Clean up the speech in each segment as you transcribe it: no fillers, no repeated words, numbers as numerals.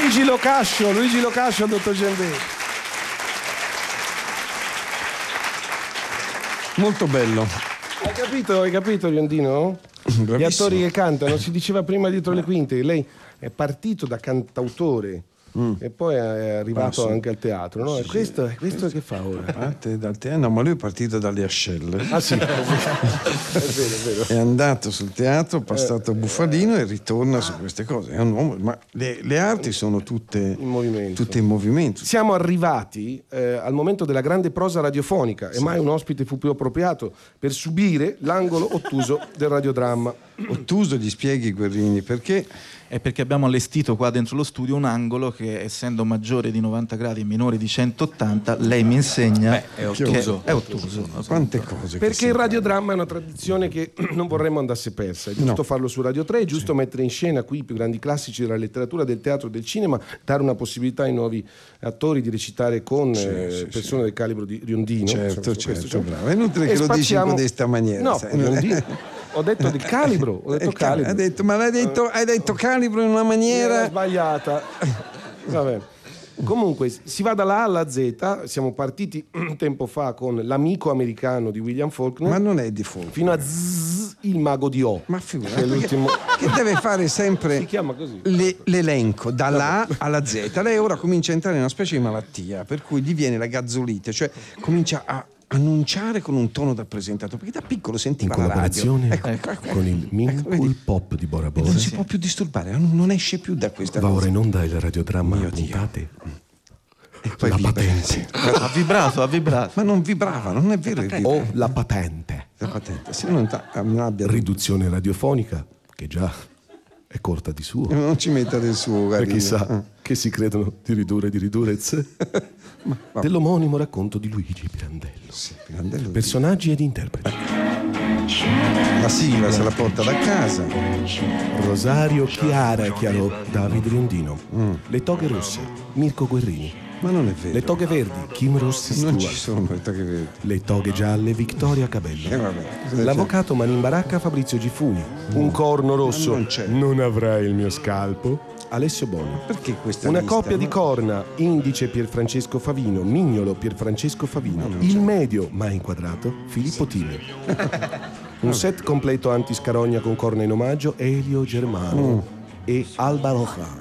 Luigi Locascio, dottor Gianveri. Molto bello. Hai capito Riondino? Bravissimo. Gli attori che cantano, si diceva prima dietro le quinte, lei è partito da cantautore e poi è arrivato anche al teatro, no? E questo che fa ora? Parte dal teatro, no, ma lui è partito dalle ascelle. Ah sì, è vero. È andato sul teatro, passato a Buffalino e ritorna su queste cose. È un uomo, ma le arti sono tutte in movimento. Siamo arrivati al momento della grande prosa radiofonica e mai un ospite fu più appropriato per subire l'angolo ottuso del radiodramma. Ottuso, gli spieghi, Guerrini, perché? È perché abbiamo allestito qua dentro lo studio un angolo che, essendo maggiore di 90 gradi e minore di 180, lei mi insegna è ottuso. È ottuso. Quante cose. Perché il radiodramma è una tradizione che non vorremmo andasse persa. È giusto farlo su Radio 3, è giusto mettere in scena qui i più grandi classici della letteratura, del teatro e del cinema, dare una possibilità ai nuovi attori di recitare con persone del calibro di Riondino. Certo, bravo. È inutile E che lo dici in questa maniera. No, sai. Riondino. Ho detto del calibro, calibro. Hai detto calibro in una maniera sbagliata. Vabbè. Comunque si va dalla A alla Z, siamo partiti tempo fa con L'amico americano di William Faulkner. Ma non è di Faulkner. Fino a Z, il mago di O. Ma figurati, che deve fare sempre si chiama così. L'elenco dalla A alla Z. Lei ora comincia a entrare in una specie di malattia, per cui gli viene la gazzolite, cioè comincia a annunciare con un tono da presentato, perché da piccolo sentiva la radio con il Minkul Pop di Bora Bora. Non si può più disturbare, non esce più da questa va cosa. Ora in onda il radiodramma puntate. E poi la patente. Ha vibrato. Ma non vibrava, non è vero. O la patente. La patente. Se non abbia riduzione radiofonica, che già è corta di suo. Non ci metta del suo, guarda. E chissà che si credono di ridurez. Dell'omonimo racconto di Luigi Pirandello. Sì, Pirandello. Personaggi ed interpreti. La sigla se la porta da casa. Rosario chiarò Davide Riondino. Le toghe rosse, Mirko Guerrini. Ma non è vero. Le toghe verdi, Kim Rossi Stewart. Non ci sono le toghe verdi. Le toghe gialle, Vittoria Cabello. L'avvocato Manin Baracca, Fabrizio Giffuni. Un corno rosso, non avrai il mio scalpo, Alessio Boni. Perché questa Una lista, coppia di corna, Indice Pierfrancesco Favino, Mignolo Pierfrancesco Favino. Il medio, mai inquadrato, Filippo Timi. Un set completo antiscarogna con corna in omaggio, Elio Germano e Alba Roja.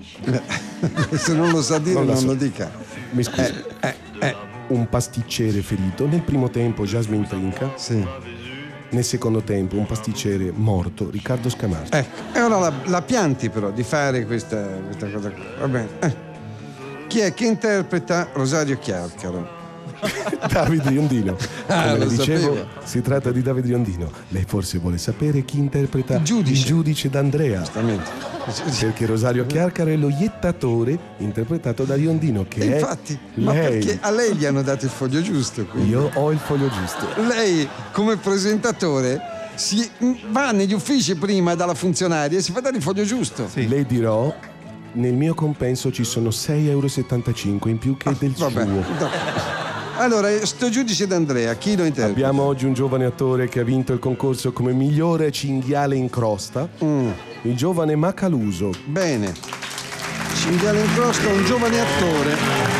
Se non lo sa dire non lo dica. Mi scusi. Un pasticcere ferito nel primo tempo, Jasmine Trinca. Sì. Nel secondo tempo un pasticcere morto, Riccardo Scamarcio. E ora la pianti però di fare questa cosa qua. Va bene. Chi è che interpreta Rosario Chiarcaro? Davide Riondino. Come le dicevo, sapevo. si tratta di Davide Riondino. Lei forse vuole sapere chi interpreta il giudice d'Andrea. Giustamente. Perché Rosario Chiarcaro è lo iettatore interpretato da Riondino, che infatti, ma perché a lei gli hanno dato il foglio giusto? Quindi. Io ho il foglio giusto. Lei come presentatore va negli uffici prima dalla funzionaria e si fa dare il foglio giusto. Sì. Le dirò, nel mio compenso ci sono 6,75 € in più che del suo. Allora, sto giudice d'Andrea, chi lo interpreta? Abbiamo oggi un giovane attore che ha vinto il concorso come migliore cinghiale in crosta, il giovane Macaluso. Bene, cinghiale in crosta, un giovane attore.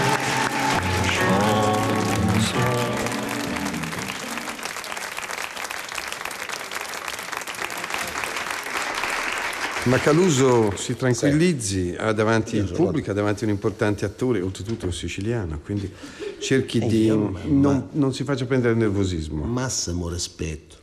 Macaluso si tranquillizzi, ha davanti il pubblico, ha davanti un importante attore, oltretutto un siciliano, quindi cerchi di non si faccia prendere il nervosismo. Massimo rispetto.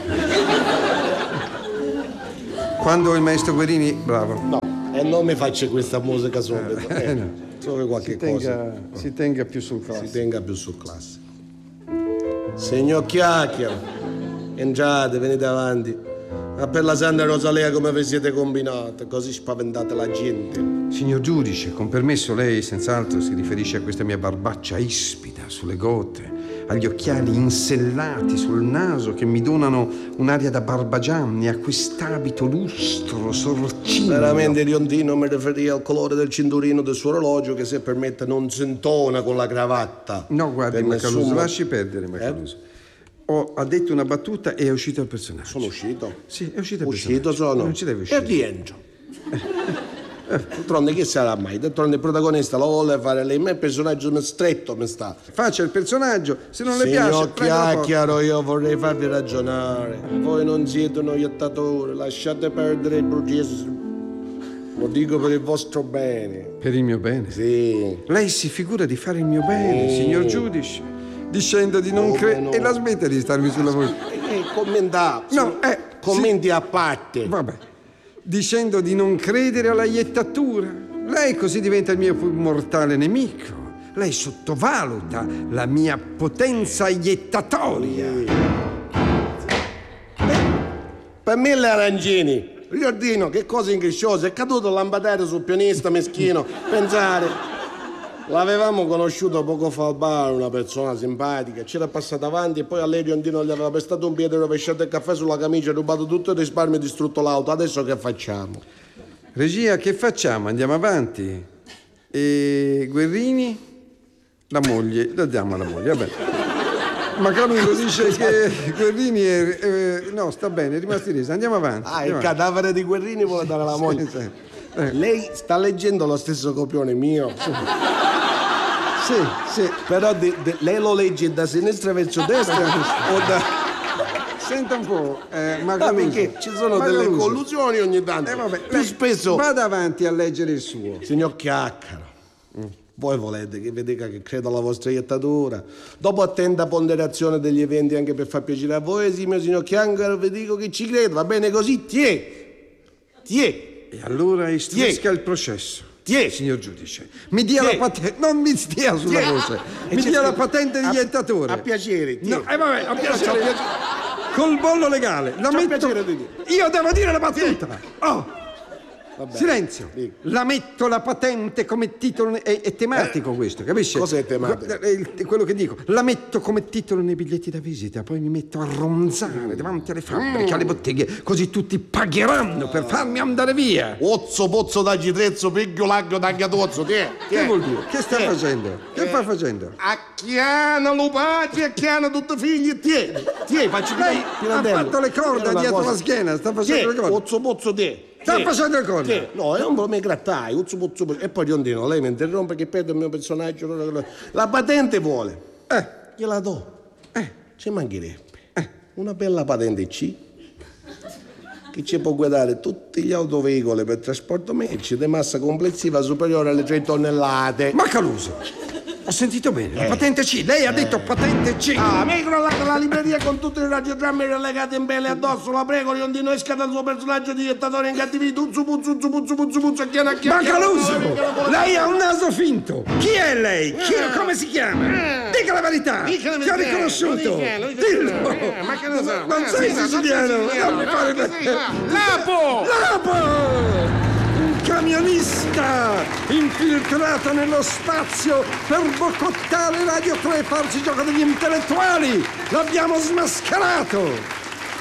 Quando il maestro Guerini, bravo. No, e non mi faccia questa musica subito. Solo qualche cosa. Si tenga più sul classe. Si tenga più sul classe. Signor Chiacchiera, entrate, venite avanti. Ma per la Santa Rosalia come vi siete combinate? Così spaventate la gente. Signor giudice, con permesso lei senz'altro si riferisce a questa mia barbaccia ispida sulle gote, agli occhiali insellati sul naso che mi donano un'aria da barbagianni, a quest'abito lustro, sorcino. Veramente Riondino mi riferì al colore del cinturino del suo orologio che se permette non si intona con la cravatta. No, guardi Macaluso, lasci perdere Macaluso. Ha detto una battuta e è uscito il personaggio. Sono uscito? Sì, è uscito il personaggio. Sono. Non ci deve uscire. E rientro. D'altronde chi sarà mai? D'altronde il protagonista lo vuole fare lei, ma il personaggio stretto mi sta. Faccia il personaggio, se non le piace. Signor Chiacchiaro, io vorrei farvi ragionare. Voi non siete uno iettatori, lasciate perdere il burgese. Lo dico per il vostro bene. Per il mio bene? Sì. Lei si figura di fare il mio bene, signor giudice. Discenda di non credere no. e la smetta di starmi sulla voce. Commentate. No, commenti a parte. Vabbè. Dicendo di non credere alla iettatura. Lei così diventa il mio più mortale nemico. Lei sottovaluta la mia potenza iettatoria. Per 1000 arancini. Riordino, che cosa ingrisciosa. È caduto il lampadario sul pianista meschino. Pensare. L'avevamo conosciuto poco fa al bar, una persona simpatica. C'era passato avanti e poi a lei Riondino gli aveva pestato un piede, rovesciato il caffè sulla camicia, rubato tutto il risparmio e distrutto l'auto. Adesso che facciamo? Regia, che facciamo? Andiamo avanti? E Guerrini? La moglie, la diamo alla moglie, vabbè. Ma Caruso dice che Guerrini è... no, sta bene, è rimasto ileso. Andiamo avanti. Il cadavere di Guerrini vuole dare alla moglie. Sì. Lei sta leggendo lo stesso copione mio. Sì. Però lei lo legge da sinistra verso destra o da... Senta un po', ma perché ci sono delle collusioni ogni tanto. Vabbè, più spesso... Vada avanti a leggere il suo. Signor Chiacchiaro, voi volete che vi dica che credo alla vostra iettatura? Dopo attenta ponderazione degli eventi anche per far piacere a voi, esimio signor Chiacchiaro, vi dico che ci credo, va bene così? Tiè. E allora istruisca il processo. Signor giudice, mi dia la patente, non mi stia sulla voce, mi dia la patente di iettatore. A piacere, No, vabbè, a piacere. Col bollo legale, la metto. Piacere di dire. Io devo dire la battuta. Vabbè. Silenzio. Dico. La metto la patente come titolo, è tematico questo, capisci? Cos'è tematico? Quello che dico. La metto come titolo nei biglietti da visita, poi mi metto a ronzare davanti alle fabbriche, alle botteghe, così tutti pagheranno per farmi andare via. Ozzo, pozzo, taglitrezzo, piglio, laglio, tagliatozzo, Che vuol dire? Che sta facendo? Che sta facendo? Acchiana Lupacci, acchiana tutti i figli, tiè, facci Lei ha fatto le corna dietro la schiena, sta facendo le corna. Ozzo, pozzo, Sta facendo le corna. No, è un po' mi grattai, Ozzo, pozzo, e poi Riondino, lei mi interrompe che perdo il mio personaggio. La patente vuole. Gliela do. Ci mancherebbe. Una bella patente C che ci può guidare tutti gli autoveicoli per trasporto merci di massa complessiva superiore alle 3 tonnellate. Ma Caruso, ho sentito bene, la patente C, lei ha detto patente C. Mi hai crollato la libreria con tutti i radiodrammi relegati in pelle addosso, la prego, Riondino, esca dal suo personaggio di dittatore incattivito, puzzu, chiana. Ma Caruso, lei ha un naso finto. Chi è lei? Come si chiama? Dica la verità. Ti ho riconosciuto. Dillo. Ma che ne so? Non sei siciliano. Non mi fare Lapo! Un camionista infiltrato nello spazio per boicottare Radio 3 e farci gioco degli intellettuali. L'abbiamo smascherato.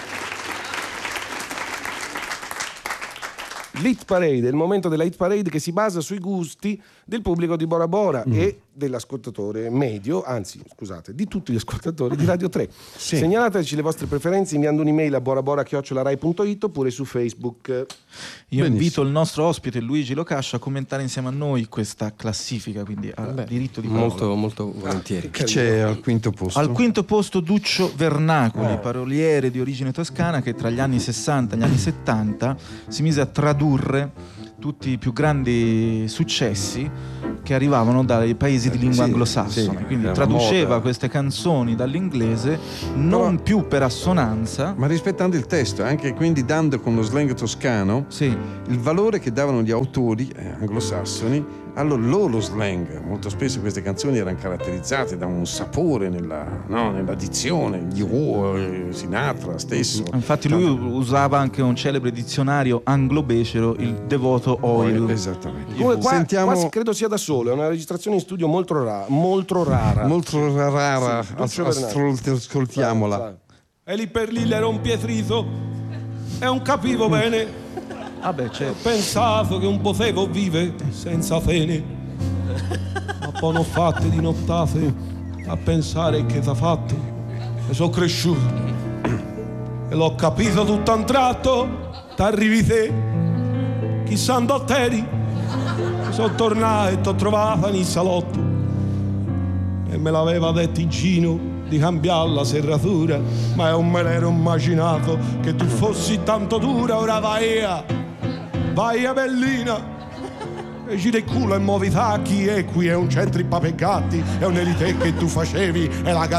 L'Hit Parade è il momento della Hit Parade che si basa sui gusti del pubblico di Bora Bora e dell'ascoltatore medio, anzi scusate, di tutti gli ascoltatori di Radio 3. Segnalateci le vostre preferenze inviando un'email a borabora@rai.it oppure su Facebook. Io invito il nostro ospite Luigi Locascia a commentare insieme a noi questa classifica, quindi ha diritto di parola. Molto volentieri. Chi c'è al quinto posto? Al quinto posto Duccio Vernacoli, paroliere di origine toscana che tra gli anni 60 e gli anni 70 si mise a tradurre tutti i più grandi successi che arrivavano dai paesi di lingua anglosassone, quindi traduceva queste canzoni dall'inglese non più per assonanza, ma rispettando il testo, anche quindi dando con lo slang toscano il valore che davano gli autori anglosassoni allo loro slang. Molto spesso queste canzoni erano caratterizzate da un sapore nella dizione, gli Sinatra stesso. Infatti lui usava anche un celebre dizionario anglo-becero, il Devoto Oil. Esattamente. Qua credo sia da solo, è una registrazione in studio molto rara. Molto rara, ascoltiamola. E lì per lì era un pietrito e non capivo bene. Certo. Ho pensato che non potevo vivere senza fene, ma poi ho fatto di nottate a pensare che t'ha fatto e sono cresciuto e l'ho capito tutto a un tratto. T'arrivi te, chissà dotteri Sono tornato e t'ho trovato in salotto e me l'aveva detto Gino di cambiare la serratura, ma io me l'ero immaginato che tu fossi tanto dura. Ora vai a bellina e gira il culo e muovi i tacchi, e qui è un centro i papegatti, è un'elite che tu facevi, è la